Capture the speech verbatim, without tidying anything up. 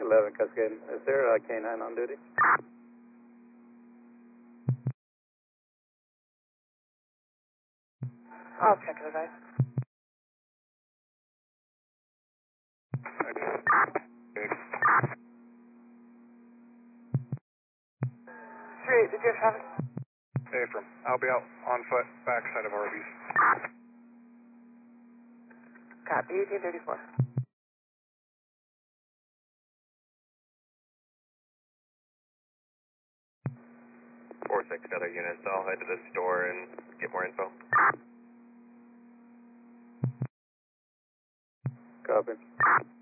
eleven Cascade. Is there a K nine on duty? I'll check it, guys. Three, did you have traffic? Hey, from. I'll be out on foot, backside of Arby's. Copy, eighteen thirty-four. four six, other units. I'll head to the store and get more info. Copy.